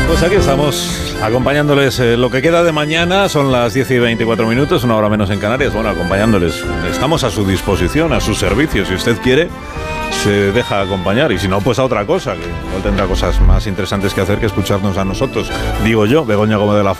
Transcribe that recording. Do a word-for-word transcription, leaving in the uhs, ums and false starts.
Pues aquí estamos, acompañándoles eh, lo que queda de mañana, son las diez y veinticuatro minutos, una hora menos en Canarias, bueno, acompañándoles, estamos a su disposición, a su servicio, si usted quiere, se deja acompañar, y si no, pues a otra cosa, que igual tendrá cosas más interesantes que hacer que escucharnos a nosotros, digo yo, Begoña Gómez de la Fuente.